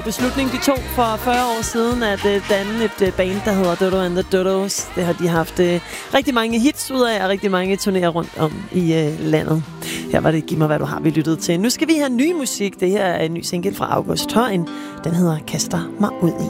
Beslutning de tog for 40 år siden at danne et band, der hedder Dodo and the Dodos. Det har de haft rigtig mange hits ud af, og rigtig mange turnéer rundt om i landet. Her var det Giv mig, hvad du har, vi lyttede til. Nu skal vi have ny musik. Det her er en ny single fra August Højen. Den hedder Kaster mig ud i.